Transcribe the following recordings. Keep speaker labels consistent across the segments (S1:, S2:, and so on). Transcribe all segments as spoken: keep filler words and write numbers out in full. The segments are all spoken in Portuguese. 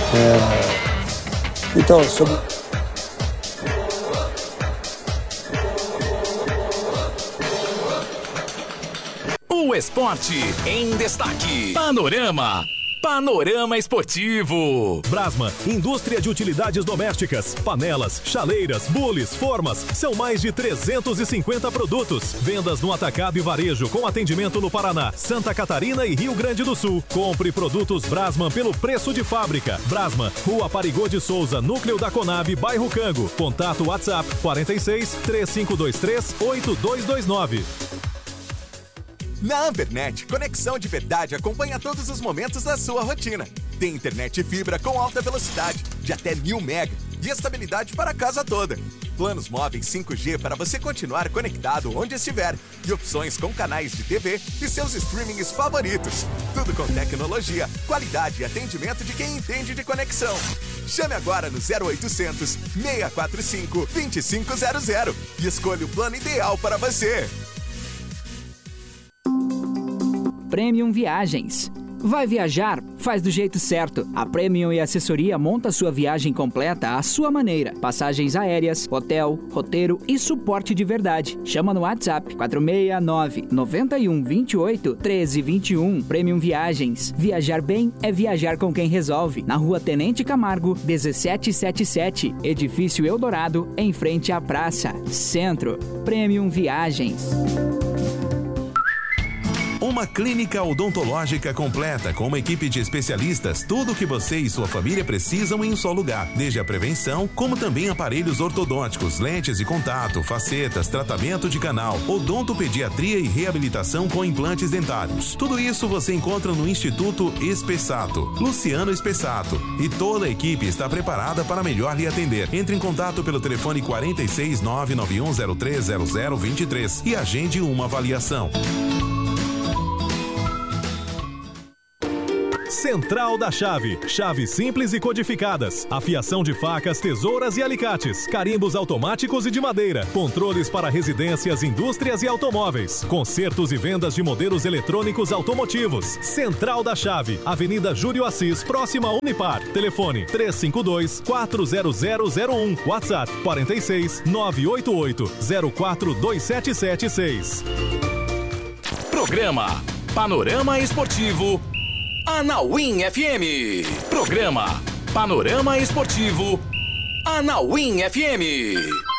S1: É, então, sobre...
S2: O esporte em destaque. Panorama. Panorama Esportivo.
S3: Brasma, indústria de utilidades domésticas, panelas, chaleiras, bules, formas, são mais de trezentos e cinquenta produtos. Vendas no atacado e varejo com atendimento no Paraná, Santa Catarina e Rio Grande do Sul. Compre produtos Brasman pelo preço de fábrica. Brasman, Rua Parigô de Souza, Núcleo da Conab, bairro Cango. Contato WhatsApp quarenta e seis, três cinco dois três, oito dois dois nove.
S4: Na Ampernet, conexão de verdade acompanha todos os momentos da sua rotina. Tem internet fibra com alta velocidade, de até mil mega, e estabilidade para a casa toda. Planos móveis cinco G para você continuar conectado onde estiver. E opções com canais de T V e seus streamings favoritos. Tudo com tecnologia, qualidade e atendimento de quem entende de conexão. Chame agora no zero oitocentos, seis quatro cinco, dois cinco zero zero e escolha o plano ideal para você.
S5: Premium Viagens. Vai viajar? Faz do jeito certo. A Premium e Assessoria monta sua viagem completa à sua maneira. Passagens aéreas, hotel, roteiro e suporte de verdade. Chama no WhatsApp quatro seis nove, nove um dois oito, um três dois um. Premium Viagens. Viajar bem é viajar com quem resolve. Na Rua Tenente Camargo, dezessete setenta e sete. Edifício Eldorado, em frente à praça. Centro. Premium Viagens.
S6: Uma clínica odontológica completa com uma equipe de especialistas, tudo o que você e sua família precisam em um só lugar, desde a prevenção, como também aparelhos ortodônticos, lentes de contato, facetas, tratamento de canal, odontopediatria e reabilitação com implantes dentários. Tudo isso você encontra no Instituto Espessato, Luciano Espessato, e toda a equipe está preparada para melhor lhe atender. Entre em contato pelo telefone quarenta e seis, nove nove um zero três zero zero dois três e agende uma avaliação.
S3: Central da Chave. Chaves simples e codificadas. Afiação de facas, tesouras e alicates. Carimbos automáticos e de madeira. Controles para residências, indústrias e automóveis. Consertos e vendas de modelos eletrônicos automotivos. Central da Chave. Avenida Júlio Assis, próxima a Unipar. Telefone três cinco dois, quatro zero zero zero um. WhatsApp quarenta e seis, nove oito oito, zero quatro dois sete sete seis.
S2: Programa Panorama Esportivo Anauim F M. Programa Panorama Esportivo Anauim F M.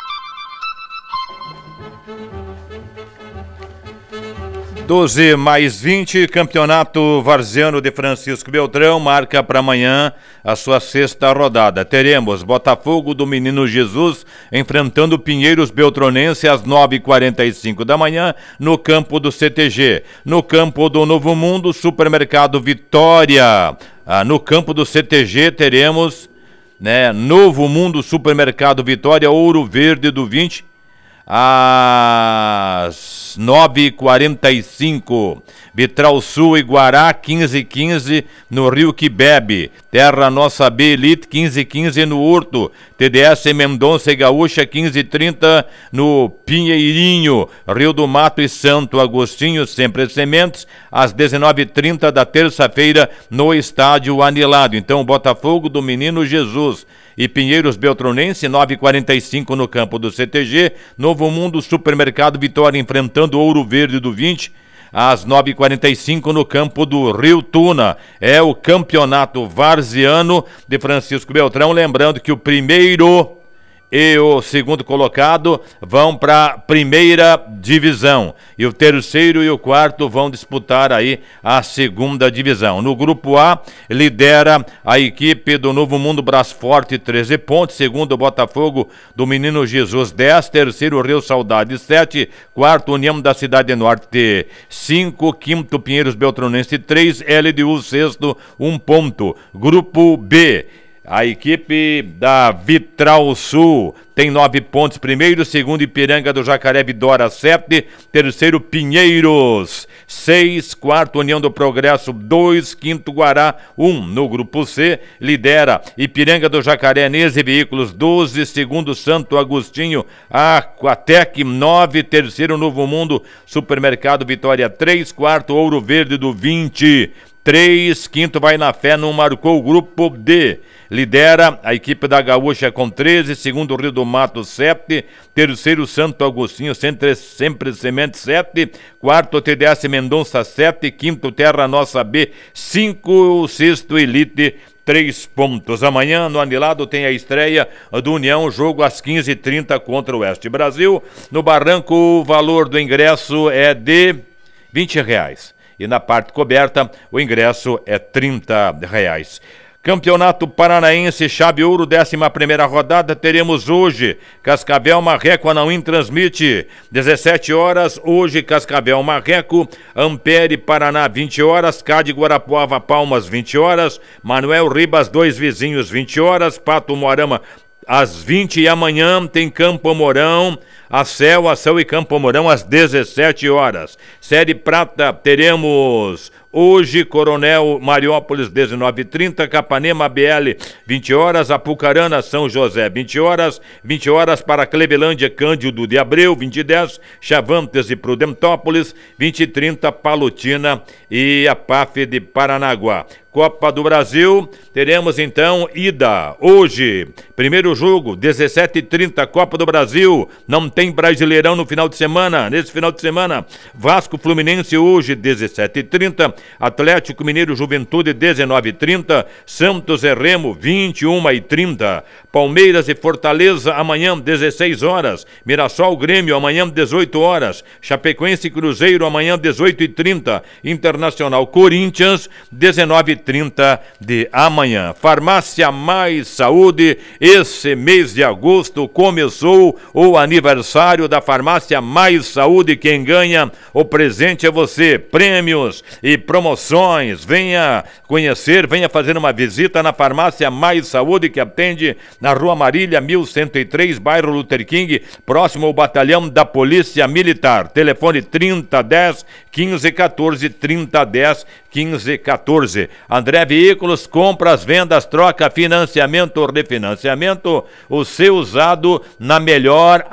S7: doze mais vinte, Campeonato Varziano de Francisco Beltrão marca para amanhã a sua sexta rodada. Teremos Botafogo do Menino Jesus enfrentando Pinheiros Beltronense às nove e quarenta e cinco da manhã no campo do C T G. No campo do Novo Mundo, Supermercado Vitória. Ah, no campo do C T G teremos, né, Novo Mundo, Supermercado Vitória, Ouro Verde do vinte às nove e quarenta e cinco. Vitral Sul e Guará, quinze e quinze no Rio que Bebe. Terra Nossa B Elite, quinze e quinze no Horto. T D S Mendonça e Gaúcha, quinze e trinta no Pinheirinho. Rio do Mato e Santo Agostinho, sempre sementes, às dezenove e trinta da terça-feira no Estádio Anilado. Então, Botafogo do Menino Jesus e Pinheiros Beltronense, nove e quarenta e cinco no campo do C T G. Novo Mundo, Supermercado Vitória enfrentando Ouro Verde do vinte às nove e quarenta e cinco no campo do Rio Tuna. É o Campeonato Varziano de Francisco Beltrão. Lembrando que o primeiro e o segundo colocado vão para a primeira divisão. E o terceiro e o quarto vão disputar aí a segunda divisão. No grupo A, lidera a equipe do Novo Mundo Brasforte, treze pontos. Segundo, Botafogo do Menino Jesus, dez. Terceiro, Rio Saudade, sete. Quarto, União da Cidade Norte, cinco. Quinto, Pinheiros Beltronense, três. L D U, sexto, um ponto. Grupo B, a equipe da Vitral Sul tem nove pontos, primeiro, segundo Ipiranga do Jacaré Vidora, sete, terceiro Pinheiros, seis, quarto União do Progresso, dois, quinto Guará, um. No grupo C, lidera Ipiranga do Jacaré Nese Veículos, doze, segundo Santo Agostinho, Aquatec, nove, terceiro Novo Mundo Supermercado Vitória, três, quarto Ouro Verde do vinte, três. Quinto vai na fé, não marcou. O grupo D. Lidera a equipe da Gaúcha com treze, segundo Rio do Mato sete, terceiro Santo Agostinho, sempre, sempre Semente sete, quarto T D S Mendonça sete, quinto Terra Nossa B cinco, sexto Elite três pontos. Amanhã no Anilado tem a estreia do União, jogo às quinze e trinta contra o Oeste Brasil. No Barranco o valor do ingresso é de vinte reais e na parte coberta o ingresso é trinta reais. Campeonato Paranaense Chave Ouro, décima primeira rodada, teremos hoje Cascavel Marreco, Anauim transmite dezessete horas, hoje Cascavel Marreco, Ampere Paraná vinte horas, Cade Guarapuava Palmas vinte horas, Manuel Ribas dois Vizinhos vinte horas, Pato Moarama às vinte e amanhã tem Campo Mourão, Acel, Acel e Campo Mourão às dezessete horas. Série Prata teremos hoje Coronel Mariópolis dezenove e trinta, Capanema B L vinte horas, Apucarana São José vinte horas, vinte horas para Clevelândia Cândido de Abreu vinte e dez, Chavantes e Prudentópolis vinte e trinta, Palotina e a P A F de Paranaguá. Copa do Brasil, teremos então ida hoje, primeiro jogo, dezessete e trinta, Copa do Brasil, não tem Brasileirão no final de semana, nesse final de semana, Vasco Fluminense hoje, dezessete e trinta, Atlético Mineiro Juventude, dezenove e trinta, Santos e Remo, vinte e uma e trinta, Palmeiras e Fortaleza, amanhã, dezesseis horas, Mirassol Grêmio, amanhã, dezoito horas, Chapecoense e Cruzeiro, amanhã, dezoito e trinta, Internacional Corinthians, dezenove e trinta de amanhã. Farmácia Mais Saúde, esse mês de agosto começou o aniversário da Farmácia Mais Saúde. Quem ganha o presente é você. Prêmios e promoções. Venha conhecer, venha fazer uma visita na Farmácia Mais Saúde, que atende na Rua Marília, mil cento e três, bairro Luther King, próximo ao batalhão da Polícia Militar. Telefone trinta dez, quinze quatorze, trinta dez, quinze quatorze. André Veículos, compras, vendas, troca, financiamento, refinanciamento, o seu usado na melhor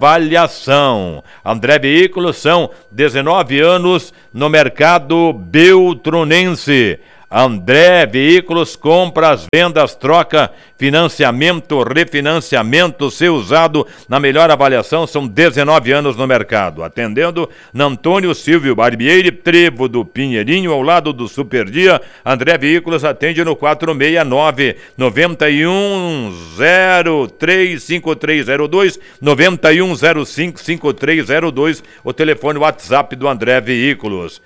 S7: avaliação. André Veículos, são dezenove anos no mercado beltronense. André Veículos, compras, vendas, troca, financiamento, refinanciamento, seu usado na melhor avaliação, são dezenove anos no mercado. Atendendo na Antônio Silvio Barbieri, Trevo do Pinheirinho, ao lado do Superdia. André Veículos atende no quatro seis nove, nove um zero três, cinco três zero dois, nove um zero cinco, cinco três zero dois, o telefone WhatsApp do André Veículos.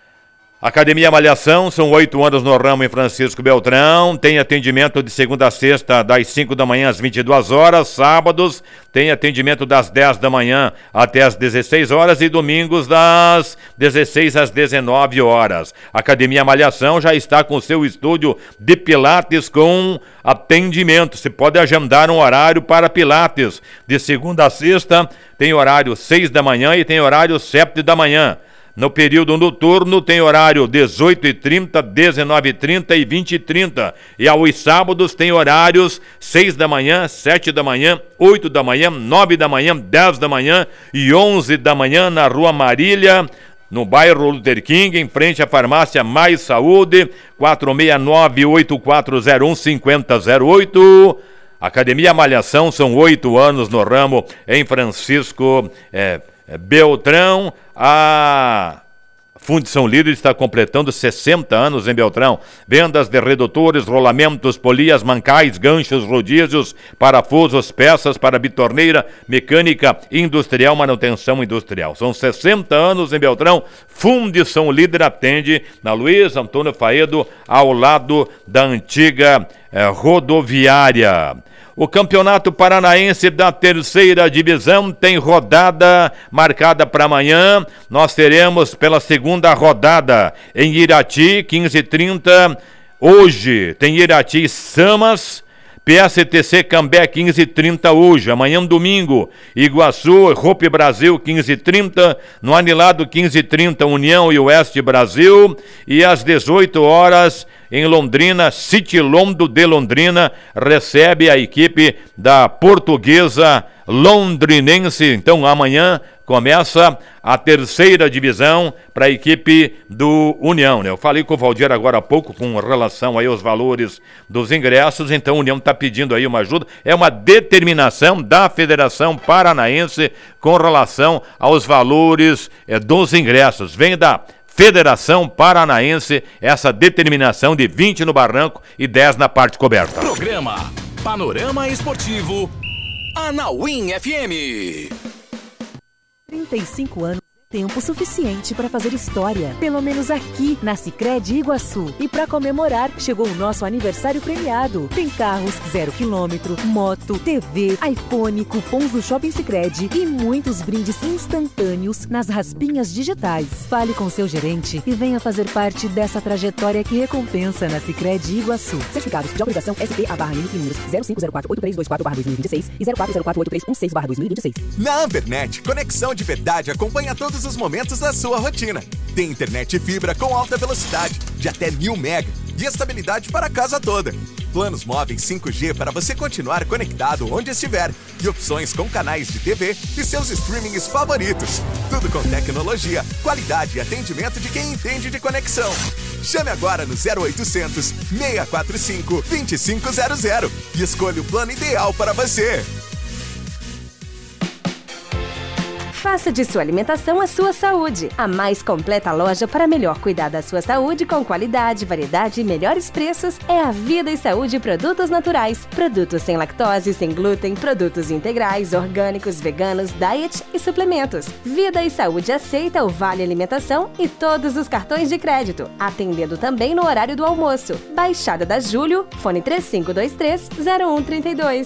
S7: Academia Malhação, são oito anos no ramo em Francisco Beltrão, tem atendimento de segunda a sexta das cinco da manhã às vinte e duas horas, sábados tem atendimento das dez da manhã até às dezesseis horas e domingos das dezesseis às dezenove horas. Academia Malhação já está com seu estúdio de pilates com atendimento, se pode agendar um horário para pilates, de segunda a sexta tem horário seis da manhã e tem horário sete da manhã. No período noturno tem horário dezoito e trinta, dezenove e trinta e vinte e trinta. E aos sábados tem horários seis da manhã, sete da manhã, oito da manhã, nove da manhã, dez da manhã e onze da manhã na Rua Marília, no bairro Luther King, em frente à Farmácia Mais Saúde, quatro seis nove, oito quatro zero um, cinco zero zero oito. Academia Malhação, são oito anos no ramo em Francisco é, Beltrão. A Fundição Líder está completando sessenta anos em Beltrão. Vendas de redutores, rolamentos, polias, mancais, ganchos, rodízios, parafusos, peças para bitorneira, mecânica industrial, manutenção industrial. São sessenta anos em Beltrão. Fundição Líder atende na Luiz Antônio Faedo, ao lado da antiga eh, rodoviária. O Campeonato Paranaense da Terceira Divisão tem rodada marcada para amanhã. Nós teremos pela segunda rodada em Irati, quinze e trinta. Hoje tem Irati Samas, P S T C Cambé, quinze e trinta hoje. Amanhã, domingo, Iguaçu, Hope Brasil, quinze e trinta. No Anilado, quinze e trinta, União e Oeste Brasil. E às dezoito horas, em Londrina, City Londo de Londrina recebe a equipe da Portuguesa Londrinense. Então amanhã começa a terceira divisão para a equipe do União, né? Eu falei com o Valdir agora há pouco com relação aí aos valores dos ingressos, então a União está pedindo aí uma ajuda, é uma determinação da Federação Paranaense com relação aos valores é, dos ingressos. Vem da Federação Paranaense essa determinação de vinte no barranco e dez na parte coberta.
S2: Programa Panorama Esportivo Anauim F M.
S1: trinta e cinco anos. Tempo suficiente para fazer história, pelo menos aqui na Sicredi Iguaçu. E para comemorar, chegou o nosso aniversário premiado. Tem carros zero quilômetro, moto, T V, iPhone, cupons do Shopping Sicredi e muitos brindes instantâneos nas raspinhas digitais. Fale com seu gerente e venha fazer parte dessa trajetória que recompensa na Sicredi Iguaçu. Certificados de autorização S P A barra N números zero cinco zero quatro oito três dois quatro barra dois mil e vinte e seis e zero quatro zero quatro oito três um seis barra dois mil e vinte e seis.
S4: Na Ampernet, conexão de verdade acompanha todos os momentos da sua rotina. Tem internet e fibra com alta velocidade, de até mil mega, e estabilidade para a casa toda. Planos móveis cinco G para você continuar conectado onde estiver. E opções com canais de T V e seus streamings favoritos. Tudo com tecnologia, qualidade e atendimento de quem entende de conexão. Chame agora no zero oitocentos, seis quatro cinco, dois cinco zero zero e escolha o plano ideal para você.
S8: Faça de sua alimentação a sua saúde. A mais completa loja para melhor cuidar da sua saúde com qualidade, variedade e melhores preços é a Vida e Saúde Produtos Naturais. Produtos sem lactose, sem glúten, produtos integrais, orgânicos, veganos, diet e suplementos. Vida e Saúde aceita o Vale Alimentação e todos os cartões de crédito, atendendo também no horário do almoço. Baixada da Júlio, fone três cinco dois três, zero um três dois.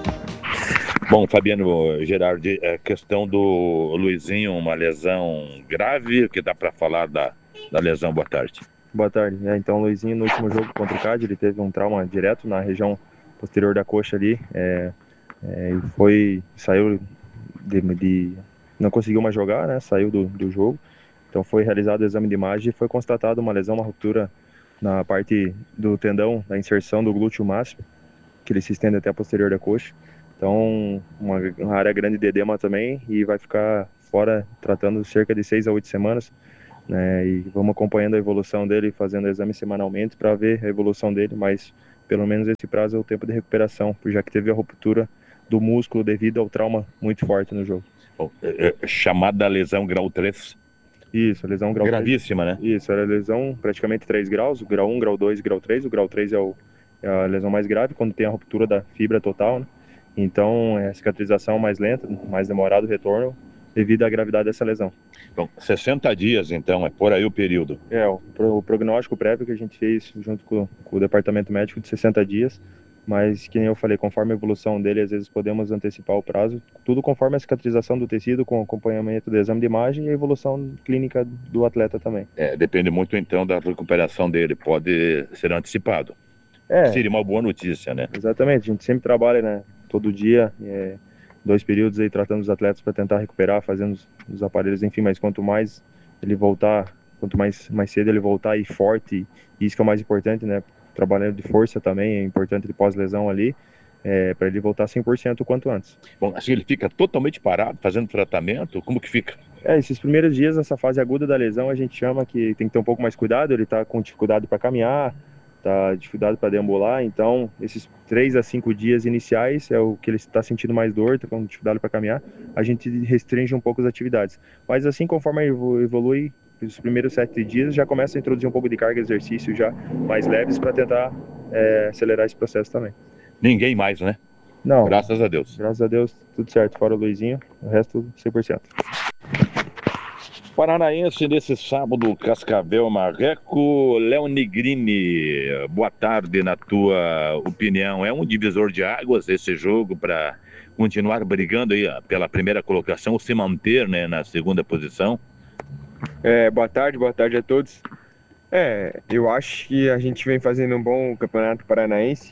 S7: Bom, Fabiano Gerardi, a questão do Luizinho, uma lesão grave, o que dá para falar da, da lesão? Boa tarde.
S9: Boa tarde. É, então, o Luizinho, no último jogo contra o C A D, ele teve um trauma direto na região posterior da coxa ali, é, é, foi, saiu de, de, não conseguiu mais jogar, né, saiu do, do jogo, então foi realizado o exame de imagem e foi constatado uma lesão, uma ruptura na parte do tendão, da inserção do glúteo máximo, que ele se estende até a posterior da coxa. Então, uma, uma área grande de edema também, e vai ficar fora tratando cerca de seis a oito semanas, né? E vamos acompanhando a evolução dele, fazendo exame semanalmente para ver a evolução dele, mas pelo menos esse prazo é o tempo de recuperação, já que teve a ruptura do músculo devido ao trauma muito forte no jogo.
S7: Bom, é, é, chamada lesão grau três.
S9: Isso, lesão grau
S7: gravíssima,
S9: três.
S7: Né?
S9: Isso, era lesão praticamente três graus, o grau um, grau dois, grau três. O grau três é, o, é a lesão mais grave, quando tem a ruptura da fibra total, né? Então, é a cicatrização mais lenta, mais demorado o retorno, devido à gravidade dessa lesão.
S7: Bom, sessenta dias, então, é por aí o período.
S9: É, o, o prognóstico prévio que a gente fez junto com, com o departamento médico de sessenta dias, mas, que nem eu falei, conforme a evolução dele, às vezes podemos antecipar o prazo, tudo conforme a cicatrização do tecido, com acompanhamento do exame de imagem e a evolução clínica do atleta também.
S7: É, depende muito, então, da recuperação dele, pode ser antecipado.
S9: É,
S7: seria uma boa notícia, né?
S9: Exatamente, a gente sempre trabalha, né, todo dia, é, dois períodos aí tratando os atletas para tentar recuperar, fazendo os, os aparelhos, enfim, mas quanto mais ele voltar, quanto mais, mais cedo ele voltar e forte, e isso que é o mais importante, né, trabalhando de força também, é importante de pós-lesão ali, é, para ele voltar cem por cento o quanto antes.
S7: Bom, assim ele fica totalmente parado, fazendo tratamento, como que fica?
S9: É, esses primeiros dias, nessa fase aguda da lesão, a gente chama que tem que ter um pouco mais cuidado, ele está com dificuldade para caminhar, tá dificuldade para deambular, então esses três a cinco dias iniciais é o que ele está sentindo mais dor, está com dificuldade para caminhar, a gente restringe um pouco as atividades, mas assim conforme evolui, os primeiros sete dias já começa a introduzir um pouco de carga de exercício já mais leves para tentar é, acelerar esse processo também.
S7: Ninguém mais, né?
S9: Não.
S7: Graças a Deus.
S9: Graças a Deus, tudo certo, fora o Luizinho, o resto cem por cento.
S7: Paranaense nesse sábado, Cascavel Marreco, Léo Negrini, boa tarde, na tua opinião, é um divisor de águas esse jogo para continuar brigando aí pela primeira colocação, ou se manter, né, na segunda posição?
S10: É, boa tarde, boa tarde a todos. É, eu acho que a gente vem fazendo um bom campeonato paranaense,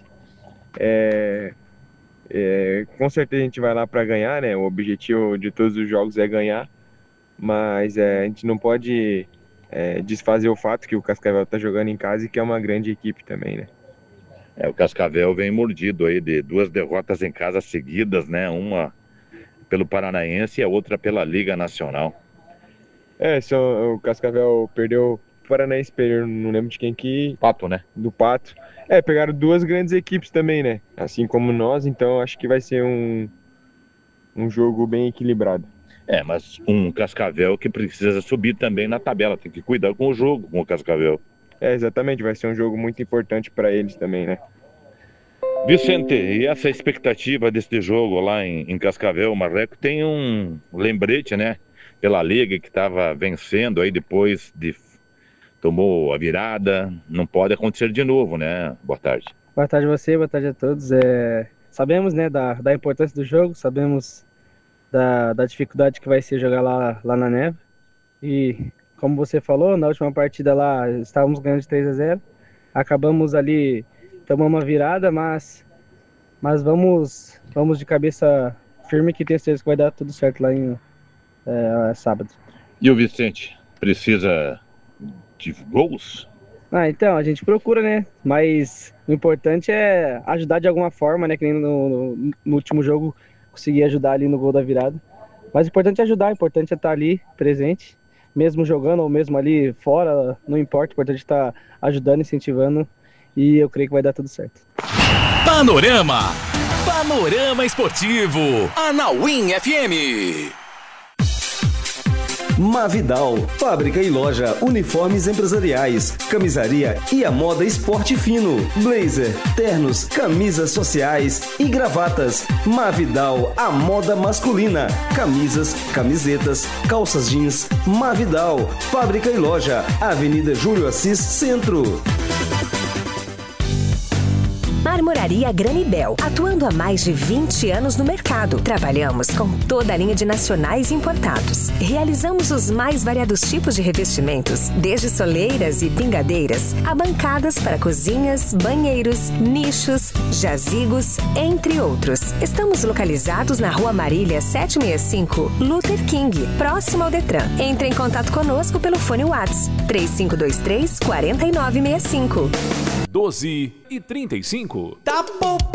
S10: é, é, com certeza a gente vai lá para ganhar, né, o objetivo de todos os jogos é ganhar. Mas é, a gente não pode é, desfazer o fato que o Cascavel está jogando em casa e que é uma grande equipe também, né?
S7: É, o Cascavel vem mordido aí de duas derrotas em casa seguidas, né? Uma
S11: pelo Paranaense e a outra pela Liga Nacional.
S10: É, só, o Cascavel perdeu, o Paranaense perdeu, não lembro de quem que...
S11: Pato, né?
S10: Do Pato. É, pegaram duas grandes equipes também, né? Assim como nós, então acho que vai ser um, um jogo bem equilibrado.
S11: É, mas um Cascavel que precisa subir também na tabela, tem que cuidar com o jogo, com o Cascavel.
S10: É, exatamente, vai ser um jogo muito importante para eles também, né?
S11: Vicente, e essa expectativa deste jogo lá em, em Cascavel? O Marreco tem um lembrete, né? Pela Liga que estava vencendo aí depois de... tomou a virada, não pode acontecer de novo, né? Boa tarde.
S12: Boa tarde a você, boa tarde a todos. É... Sabemos, né, da, da importância do jogo, sabemos da, da dificuldade que vai ser jogar lá, lá na neve. E, como você falou, na última partida lá estávamos ganhando de três a zero. Acabamos ali, tomamos uma virada, mas, mas vamos, vamos de cabeça firme que tenho certeza que vai dar tudo certo lá em é, sábado.
S11: E o Vicente, precisa de gols?
S12: Ah, então, a gente procura, né? Mas o importante é ajudar de alguma forma, né? Que nem no, no, no último jogo conseguir ajudar ali no gol da virada. Mas o importante é ajudar, o importante é estar ali presente, mesmo jogando ou mesmo ali fora, não importa, o importante é estar ajudando, incentivando, e eu creio que vai dar tudo certo.
S2: Panorama, Panorama Esportivo, Anauim F M.
S13: Mavidal, fábrica e loja, uniformes empresariais, camisaria e a moda esporte fino, blazer, ternos, camisas sociais e gravatas. Mavidal, a moda masculina, camisas, camisetas, calças jeans. Mavidal, fábrica e loja, Avenida Júlio Assis, Centro.
S8: Marmoraria Granibel, atuando há mais de vinte anos no mercado. Trabalhamos com toda a linha de nacionais importados. Realizamos os mais variados tipos de revestimentos, desde soleiras e pingadeiras, a bancadas para cozinhas, banheiros, nichos, jazigos, entre outros. Estamos localizados na Rua Marília setecentos e sessenta e cinco, Luther King, próximo ao Detran. Entre em contato conosco pelo fone WhatsApp três cinco dois três, quatro nove seis cinco.
S2: doze e trinta e cinco.
S14: Tá pouco.